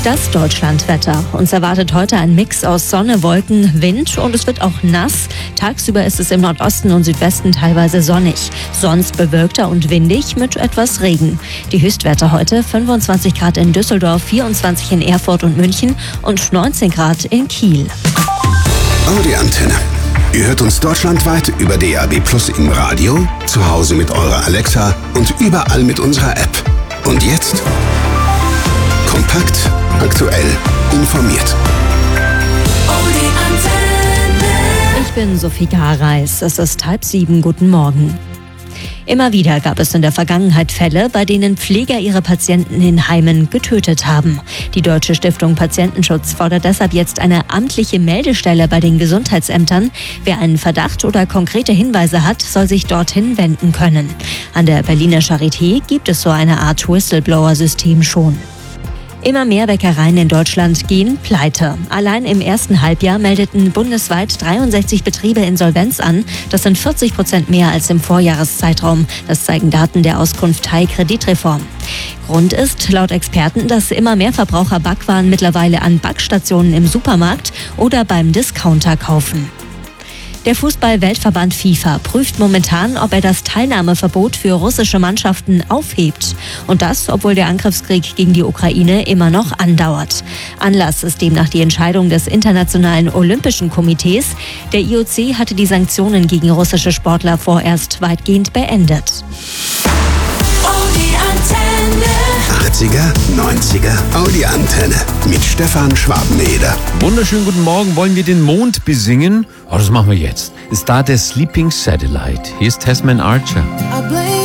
Das Deutschlandwetter. Uns erwartet heute ein Mix aus Sonne, Wolken, Wind und es wird auch nass. Tagsüber ist es im Nordosten und Südwesten teilweise sonnig. Sonst bewölkter und windig mit etwas Regen. Die Höchstwerte heute 25 Grad in Düsseldorf, 24 in Erfurt und München und 19 Grad in Kiel. Audi Antenne. Ihr hört uns deutschlandweit über DAB+ im Radio, zu Hause mit eurer Alexa und überall mit unserer App. Und jetzt kompakt, aktuell, informiert. Ich bin Sophie Gareis. Es ist 6:30. Guten Morgen. Immer wieder gab es in der Vergangenheit Fälle, bei denen Pfleger ihre Patienten in Heimen getötet haben. Die Deutsche Stiftung Patientenschutz fordert deshalb jetzt eine amtliche Meldestelle bei den Gesundheitsämtern. Wer einen Verdacht oder konkrete Hinweise hat, soll sich dorthin wenden können. An der Berliner Charité gibt es so eine Art Whistleblower-System schon. Immer mehr Bäckereien in Deutschland gehen pleite. Allein im ersten Halbjahr meldeten bundesweit 63 Betriebe Insolvenz an. Das sind 40% mehr als im Vorjahreszeitraum. Das zeigen Daten der Auskunft Hai Kreditreform. Grund ist laut Experten, dass immer mehr Verbraucher Backwaren mittlerweile an Backstationen im Supermarkt oder beim Discounter kaufen. Der Fußball-Weltverband FIFA prüft momentan, ob er das Teilnahmeverbot für russische Mannschaften aufhebt. Und das, obwohl der Angriffskrieg gegen die Ukraine immer noch andauert. Anlass ist demnach die Entscheidung des Internationalen Olympischen Komitees. Der IOC hatte die Sanktionen gegen russische Sportler vorerst weitgehend beendet. 80er, 90er, Audi Antenne mit Stefan Schwabeneder. Wunderschönen guten Morgen. Wollen wir den Mond besingen? Oh, das machen wir jetzt. Ist da der Sleeping Satellite. Hier ist Tasman Archer.